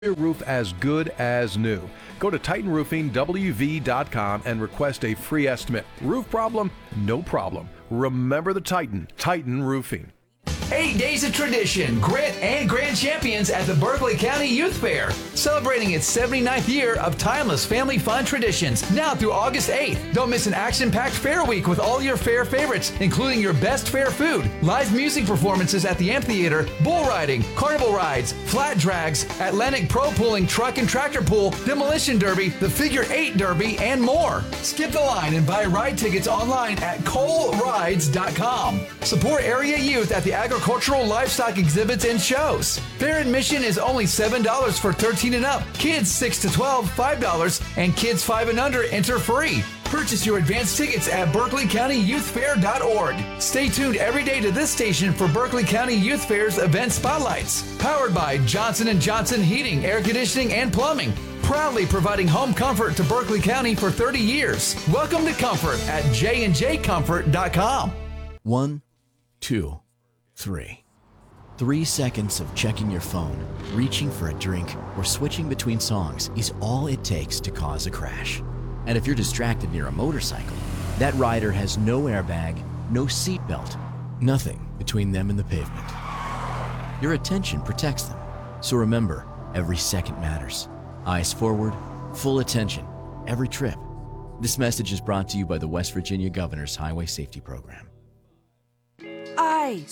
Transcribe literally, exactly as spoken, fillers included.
Your roof as good as new. Go to Titan Roofing W V dot com and request a free estimate. Roof problem? No problem. Remember the Titan. Titan Roofing. Eight days of tradition, grit, and grand champions at the Berkeley County Youth Fair. Celebrating its seventy-ninth year of timeless family fun traditions. Now through August eighth. Don't miss an action-packed fair week with all your fair favorites, including your best fair food, live music performances at the amphitheater, bull riding, carnival rides, flat drags, Atlantic Pro Pooling truck and tractor pool, demolition derby, the figure eight derby, and more. Skip the line and buy ride tickets online at cole rides dot com. Support area youth at the agricultural livestock exhibits and shows. Fair admission is only seven dollars for thirteen and up. Kids six to twelve, five dollars, and kids five and under enter free. Purchase your advance tickets at berkeley county youth fair dot org. Stay tuned every day to this station for Berkeley County Youth Fair's event spotlights. Powered by Johnson and Johnson Heating, Air Conditioning, and Plumbing. Proudly providing home comfort to Berkeley County for thirty years. Welcome to Comfort at j and j comfort dot com. One, two, three. Three seconds of checking your phone, reaching for a drink, or switching between songs is all it takes to cause a crash. And if you're distracted near a motorcycle, that rider has no airbag, no seatbelt, nothing between them and the pavement. Your attention protects them. So remember, every second matters. Eyes forward, full attention, every trip. This message is brought to you by the West Virginia Governor's Highway Safety Program. Eyes